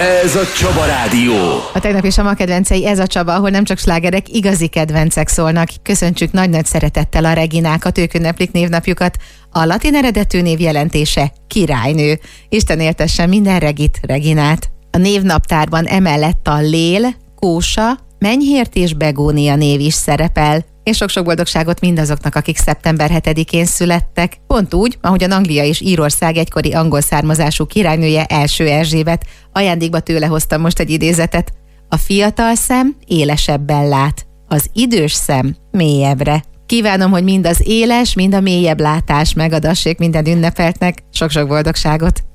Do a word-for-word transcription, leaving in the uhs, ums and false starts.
Ez a Csaba Rádió. A tegnap és a ma kedvencei Ez a Csaba, ahol nem csak slágerek, igazi kedvencek szólnak. Köszöntsük nagy-nagy szeretettel a Reginákat, ők ünneplik névnapjukat. A latin eredetű név jelentése királynő. Isten éltessen minden Regit, Reginát. A névnaptárban emellett a Lél, Kósa, Menyhért és Begónia név is szerepel. És sok-sok boldogságot mindazoknak, akik szeptember hetedikén születtek. Pont úgy, ahogyan Anglia és Írország egykori angol származású királynője első Erzsébet. Ajándékba tőle hoztam most egy idézetet. A fiatal szem élesebben lát, az idős szem mélyebbre. Kívánom, hogy mind az éles, mind a mélyebb látás megadassék minden ünnepeltnek. Sok-sok boldogságot!